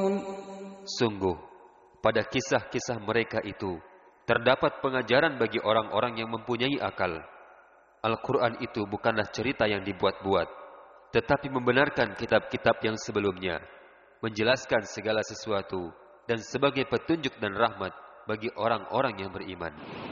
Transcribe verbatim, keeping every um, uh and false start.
Sungguh, pada kisah-kisah mereka itu terdapat pengajaran bagi orang-orang yang mempunyai akal. Al-Quran itu bukanlah cerita yang dibuat-buat, tetapi membenarkan kitab-kitab yang sebelumnya, menjelaskan segala sesuatu, dan sebagai petunjuk dan rahmat bagi orang-orang yang beriman.